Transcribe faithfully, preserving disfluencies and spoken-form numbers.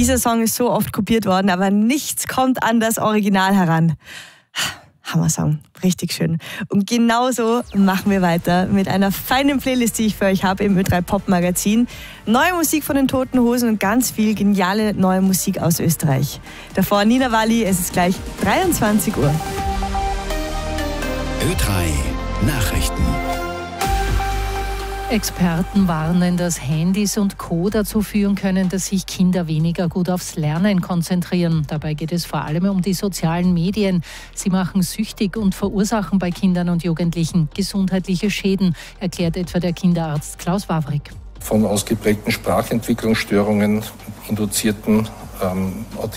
Dieser Song ist so oft kopiert worden, aber nichts kommt an das Original heran. Hammer-Song, richtig schön. Und genauso machen wir weiter mit einer feinen Playlist, die ich für euch habe im Ö drei Pop Magazin. Neue Musik von den Toten Hosen und ganz viel geniale neue Musik aus Österreich. Davor Nina Walli, es ist gleich dreiundzwanzig Uhr. Ö drei Nachrichten. Experten warnen, dass Handys und Co. dazu führen können, dass sich Kinder weniger gut aufs Lernen konzentrieren. Dabei geht es vor allem um die sozialen Medien. Sie machen süchtig und verursachen bei Kindern und Jugendlichen gesundheitliche Schäden, erklärt etwa der Kinderarzt Klaus Wawrik. Von ausgeprägten Sprachentwicklungsstörungen induzierten ähm,